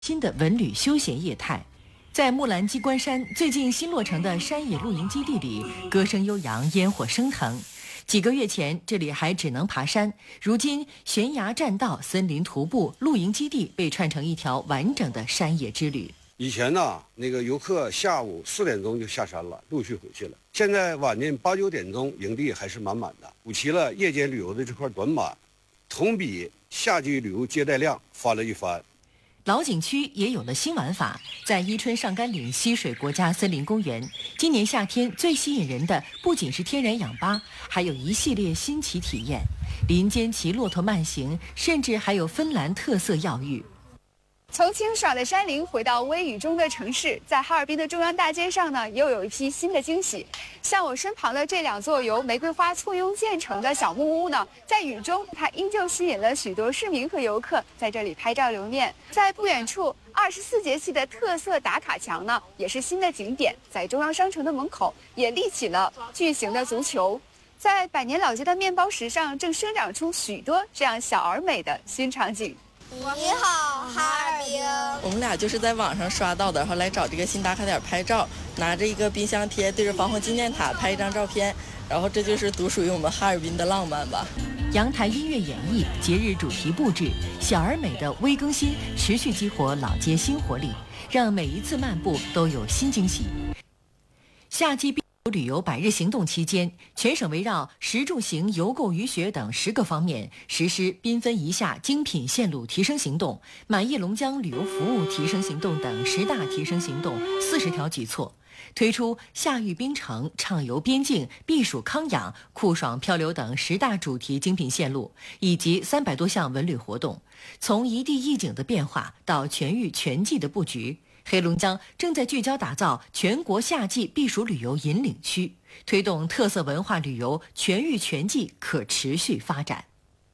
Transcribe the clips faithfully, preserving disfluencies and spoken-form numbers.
新的文旅休闲业态。在木兰机关山最近新落成的山野露营基地里，歌声悠扬，烟火升腾。几个月前，这里还只能爬山，如今悬崖栈道、森林徒步、露营基地被串成一条完整的山野之旅。 以前呢，那个游客下午四点钟就下山了，陆续回去了。现在晚间八九点钟，营地还是满满的，补齐了夜间旅游的这块短板，同比夏季旅游接待量翻了一番。 老景区也有了新玩法，在伊春上甘岭溪水国家森林公园，今年夏天最吸引人的不仅是天然氧吧，还有一系列新奇体验，林间骑骆驼慢行，甚至还有芬兰特色药浴。 从清爽的山林回到微雨中的城市，在哈尔滨的中央大街上呢，又有一批新的惊喜。像我身旁的这两座由玫瑰花簇拥建成的小木屋呢，在雨中它依旧吸引了许多市民和游客在这里拍照留念。在不远处，二十四节气的特色打卡墙呢，也是新的景点。在中央商城的门口也立起了巨型的足球。在百年老街的面包石上，正生长出许多这样小而美的新场景。 你好，哈尔滨。 我们俩就是在网上刷到的，然后来找这个新打卡点拍照，拿着一个冰箱贴对着防洪纪念塔拍一张照片，然后这就是独属于我们哈尔滨的浪漫吧。 阳台音乐演绎、节日主题布置、小而美的微更新，持续激活老街新活力，让每一次漫步都有新惊喜。夏季旅游百日行动期间，全省围绕食住行游购娱学等十个方面实施缤纷一夏精品线路提升行动、满意龙江旅游服务提升行动等十大提升行动四十条举措，推出夏育冰城、畅游边境、避暑康养、酷爽漂流等十大主题精品线路，以及三百多项文旅活动，从一地一景的变化到全域全季的布局。黑龙江正在聚焦打造全国夏季避暑旅游引领区，推动特色文化旅游全域全季可持续发展。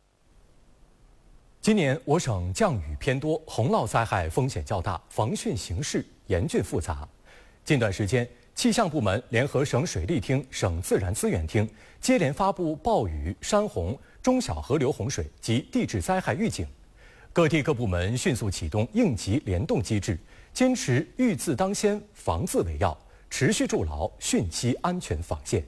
今年我省降雨偏多，洪涝灾害风险较大，防汛形势严峻复杂。近段时间，气象部门联合省水利厅、省自然资源厅，接连发布暴雨、山洪、中小河流洪水及地质灾害预警。各地各部门迅速启动应急联动机制，坚持预字当先、防字为要，持续筑牢汛期安全防线。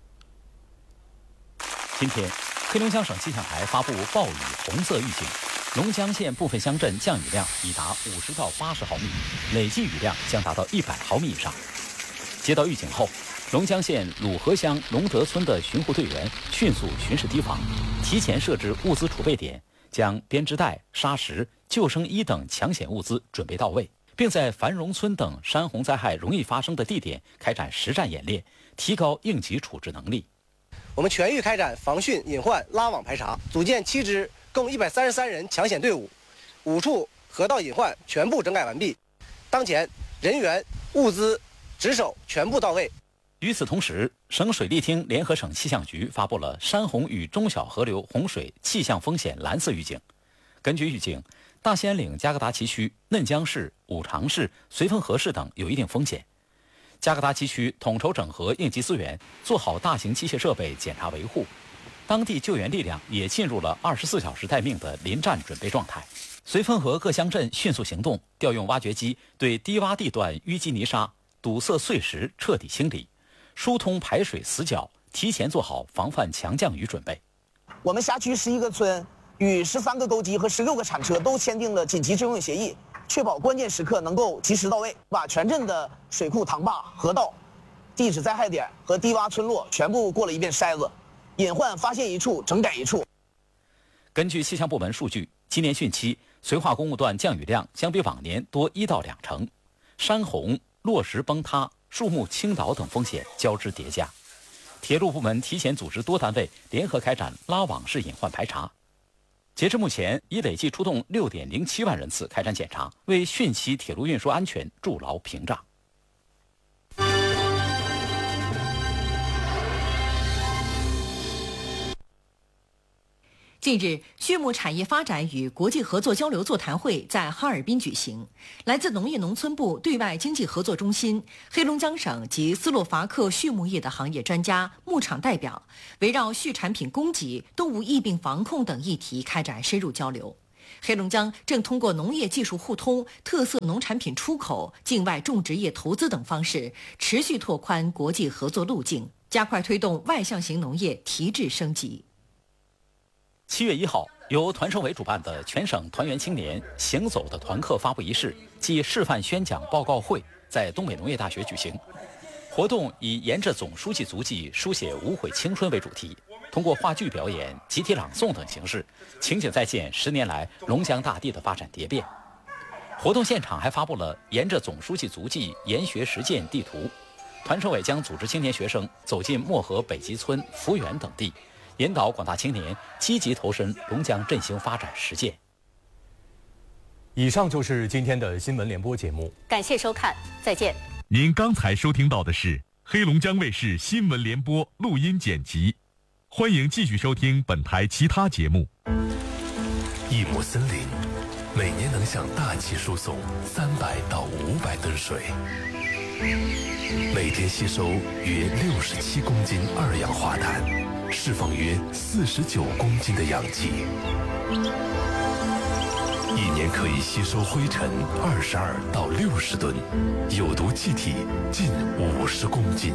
今天，黑龙江省气象台发布暴雨红色预警，龙江县部分乡镇降雨量已达五十到八十毫米，累计雨量将达到一百毫米以上。接到预警后，龙江县鲁河乡龙德村的巡护队员迅速巡视堤防，提前设置物资储备点，将编织袋、沙石、救生衣等抢险物资准备到位，并在繁荣村等山洪灾害容易发生的地点开展实战演练，提高应急处置能力。 我们全域开展防汛隐患拉网排查，组建七支共一百三十三人抢险队伍，五处河道隐患全部整改完毕。当前人员、物资、值守全部到位。 与此同时，省水利厅联合省气象局发布了山洪与中小河流洪水气象风险蓝色预警。根据预警，大兴安岭加格达旗区、嫩江市、五常市、绥芬河市等有一定风险。加格达旗区统筹整合应急资源，做好大型机械设备检查维护。当地救援力量也进入了二十四小时待命的临战准备状态。绥芬河各乡镇迅速行动，调用挖掘机对低洼地段淤积泥沙、堵塞碎石彻底清理，疏通排水死角，提前做好防范强降雨准备。 我们辖区十一个村与十三个沟机和十六个铲车都签订了紧急支援协议，确保关键时刻能够及时到位，把全镇的水库、塘坝、河道、地质灾害点和低洼村落全部过了一遍筛子，隐患发现一处整改一处。 根据气象部门数据，今年汛期绥化公路段降雨量相比往年多一到两成，山洪、落石崩塌、树木倾倒等风险交织叠加。铁路部门提前组织多单位联合开展拉网式隐患排查。截至目前，已累计出动六点零七万人次开展检查，为汛期铁路运输安全筑牢屏障。 近日，畜牧产业发展与国际合作交流座谈会在哈尔滨举行。来自农业农村部对外经济合作中心、黑龙江省及斯洛伐克畜牧业的行业专家、牧场代表，围绕畜产品供给、动物疫病防控等议题开展深入交流。 黑龙江正通过农业技术互通、特色农产品出口、境外种植业投资等方式，持续拓宽国际合作路径，加快推动外向型农业提质升级。 七月一号，由团省委主办的全省团员青年行走的团课发布仪式暨示范宣讲报告会在东北农业大学举行。活动以沿着总书记足迹书写无悔青春为主题，通过话剧表演、集体朗诵等形式，情景再现十年来龙江大地的发展蝶变。活动现场还发布了沿着总书记足迹研学实践地图，团省委将组织青年学生走进漠河北集村、福源等地，引导广大青年积极投身龙江振兴发展实践。 以上就是今天的新闻联播节目， 感谢收看，再见。 您刚才收听到的是黑龙江卫视新闻联播录音剪辑，欢迎继续收听本台其他节目。 一亩森林每年能向大气输送三百到五百吨水，每天吸收约六十七公斤二氧化碳，释放约四十九公斤的氧气，一年可以吸收灰尘二十二到六十吨，有毒气体近五十公斤。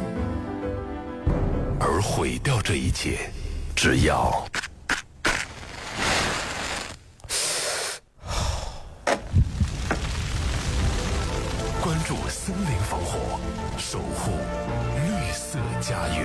而毁掉这一切，只要关注森林防火，守护绿色家园。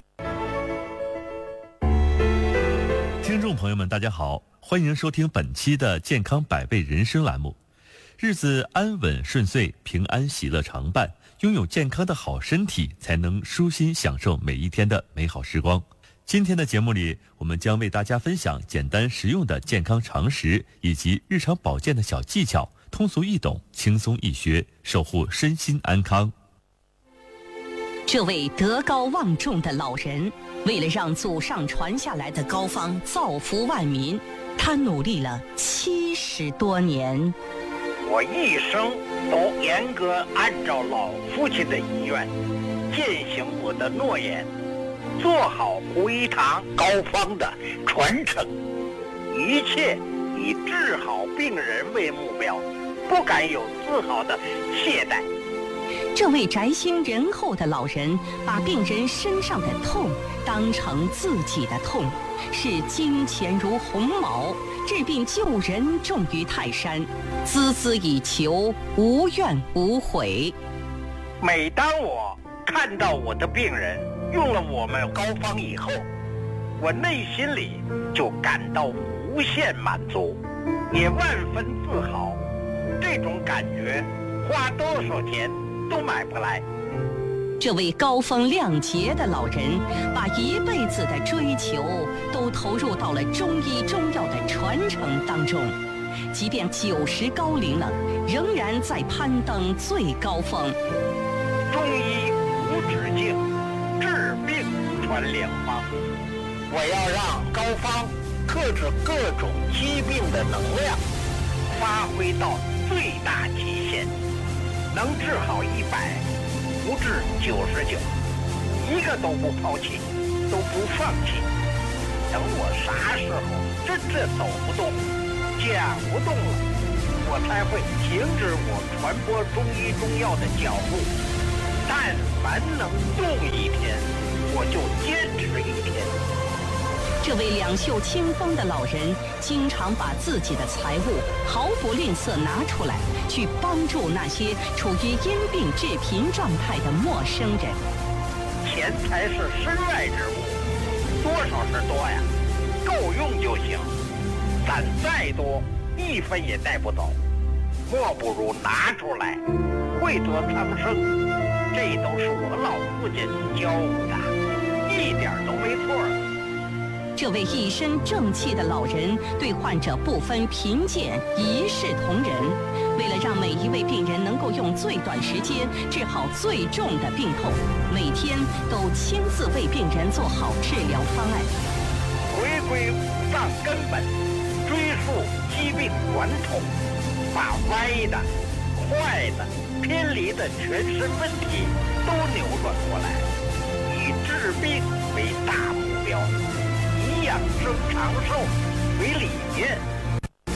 听众朋友们，大家好，欢迎收听本期的健康百倍人生栏目。日子安稳顺遂，平安喜乐常伴，拥有健康的好身体，才能舒心享受每一天的美好时光。今天的节目里，我们将为大家分享简单实用的健康常识以及日常保健的小技巧，通俗易懂，轻松易学，守护身心安康。 这位德高望重的老人，为了让祖上传下来的膏方造福万民，他努力了七十多年。 我一生都严格按照老父亲的遗愿，践行我的诺言，做好胡一堂膏方的传承，一切以治好病人为目标，不敢有丝毫的懈怠。 这位宅心仁厚的老人，把病人身上的痛当成自己的痛，视金钱如鸿毛，治病救人重于泰山，孜孜以求，无怨无悔。 每当我看到我的病人用了我们膏方以后，我内心里就感到无限满足，也万分自豪。这种感觉花多少钱都买不来。 这位高风亮节的老人，把一辈子的追求都投入到了中医中药的传承当中，即便九十高龄了，仍然在攀登最高峰。 中医无止境，治病传良方。我要让膏方克制各种疾病的能量发挥到最大极限，能治好一百，不治九十九，一个都不抛弃，都不放弃。等我啥时候真正走不动、讲不动了，我才会停止我传播中医中药的脚步。但凡能动一天，我就坚持一天。 这位两袖清风的老人，经常把自己的财物毫不吝啬拿出来，去帮助那些处于因病致贫状态的陌生人。 钱财是身外之物，多少是多呀，够用就行。攒再多，一分也带不走，莫不如拿出来，惠泽苍生。这都是我老父亲教我的，一点都没错。 这位一身正气的老人，对患者不分贫贱，一视同仁。为了让每一位病人能够用最短时间治好最重的病痛，每天都亲自为病人做好治疗方案。 回归五脏根本，追溯疾病源头，把歪的、坏的、偏离的全身问题都扭转过来，以治病为大目标，以养生长寿为理念，做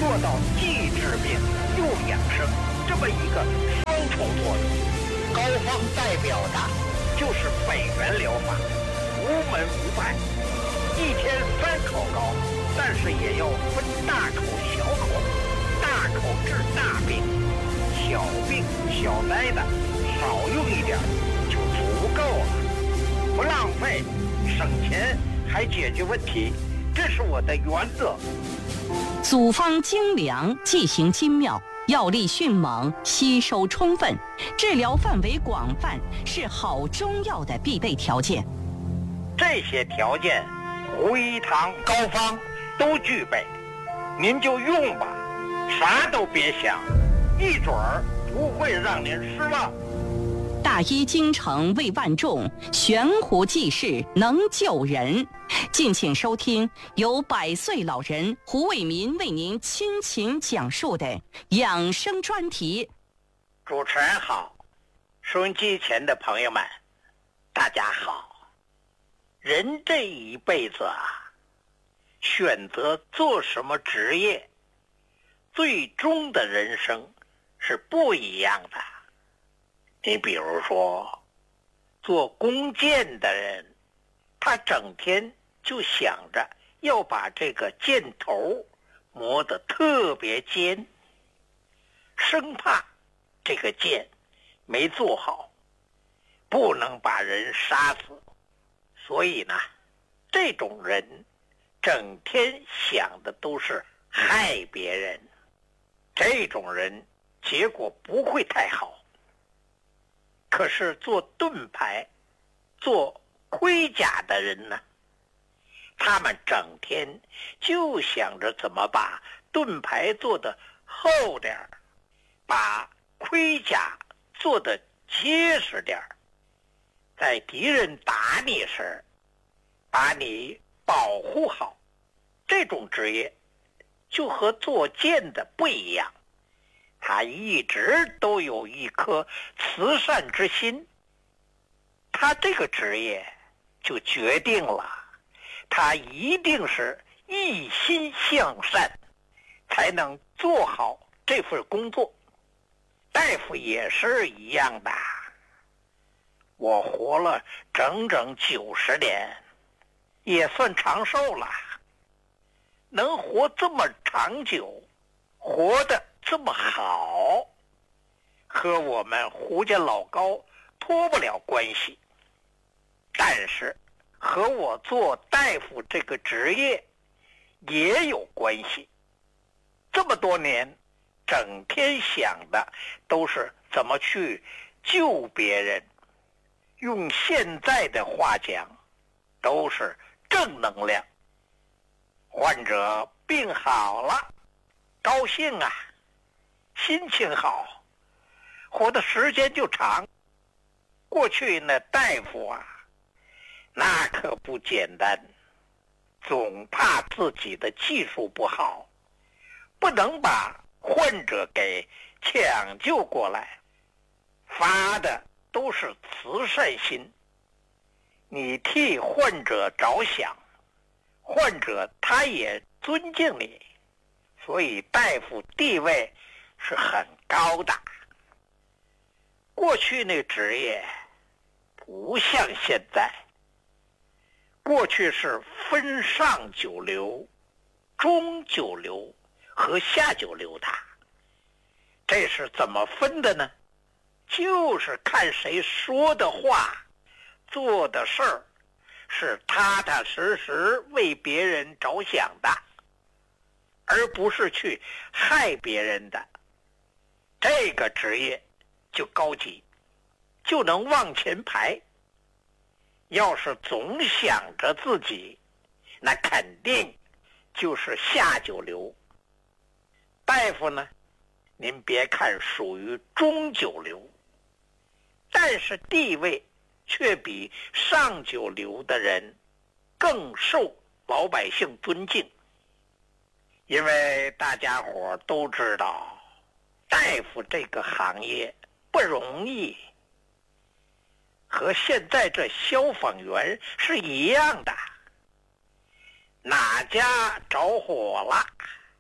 做到既治病又养生这么一个双重作用。膏方代表的就是北元疗法，无门无派，一天三口膏，但是也要分大口小口，大口治大病，小病小灾的少用一点就足够了，不浪费，省钱还解决问题，这是我的原则。 组方精良，剂型精妙，药力迅猛，吸收充分，治疗范围广泛，是好中药的必备条件。 这些条件，胡一堂膏方都具备，您就用吧，啥都别想，一准儿不会让您失望。 大医精诚为万众，悬壶济世能救人。敬请收听由百岁老人胡伟民为您倾情讲述的养生专题。 主持人好，收音机前的朋友们，大家好。人这一辈子啊，选择做什么职业，最终的人生是不一样的。你比如说，做弓箭的人，他整天就想着要把这个箭头磨得特别尖，生怕这个箭没做好，不能把人杀死。所以呢，这种人整天想的都是害别人，这种人结果不会太好。可是做盾牌、做盔甲的人呢，他们整天就想着怎么把盾牌做得厚点儿，把盔甲做得结实点儿，在敌人打你时把你保护好。这种职业就和做剑的不一样，他一直都有一颗慈善之心，他这个职业就决定了他一定是一心向善，才能做好这份工作。大夫也是一样的，我活了整整九十年，也算长寿了，能活这么长久，活得这么好，和我们胡家老高脱不了关系，但是和我做大夫这个职业也有关系。这么多年，整天想的都是怎么去救别人，用现在的话讲，都是正能量。患者病好了，高兴啊，心情好，活的时间就长。过去那大夫啊，那可不简单，总怕自己的技术不好，不能把患者给抢救过来，发的都是慈善心，你替患者着想，患者他也尊敬你，所以大夫地位是很高的。过去那职业不像现在，过去是分上九流、中九流和下九流的。这是怎么分的呢？就是看谁说的话、做的事儿是踏踏实实为别人着想的，而不是去害别人的。这个职业就高级，就能往前排。要是总想着自己，那肯定就是下九流。大夫呢，您别看属于中九流，但是地位却比上九流的人更受老百姓尊敬。因为大家伙都知道，大夫这个行业不容易，和现在这消防员是一样的。哪家着火了，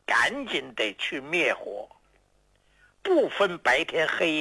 赶紧得去灭火，不分白天黑夜。